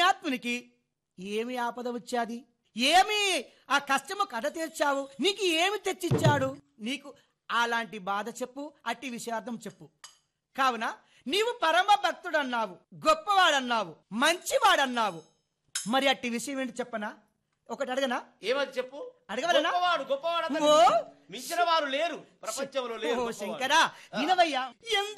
పుణ్యాత్మునికి ఏమి ఆపద వచ్చాది? ఏమి ఆ కష్టము కథ తీర్చావు? నీకు ఏమి తెచ్చిచ్చాడు? నీకు అలాంటి బాధ చెప్పు, అట్టి విషయార్థం చెప్పు. కావున నీవు పరమ భక్తుడన్నావు, గొప్పవాడన్నావు, మంచివాడన్నావు. మరి అట్టి విషయం ఏంటి చెప్పనా? ఒకటి అడగనా? ఏమది చెప్పు. అడగవలనా? గొప్పవాడు మించిన వారు లేరు ప్రపంచంలో లేరు. శంకరా వినవయ్యా.